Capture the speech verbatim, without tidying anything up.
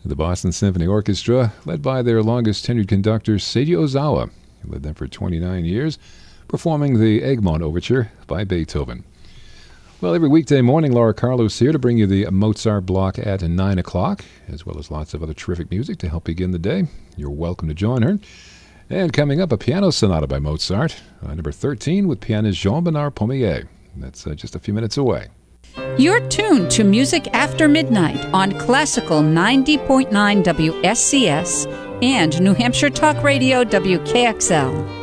The Boston Symphony Orchestra, led by their longest-tenured conductor, Seiji Ozawa, who led them for twenty-nine years, performing the Egmont Overture by Beethoven. Well, every weekday morning, Laura Carlos here to bring you the Mozart block at nine o'clock, as well as lots of other terrific music to help begin the day. You're welcome to join her. And coming up, a piano sonata by Mozart, uh, number thirteen, with pianist Jean-Bernard Pommier. That's uh, just a few minutes away. You're tuned to Music After Midnight on Classical ninety point nine W S C S and New Hampshire Talk Radio W K X L.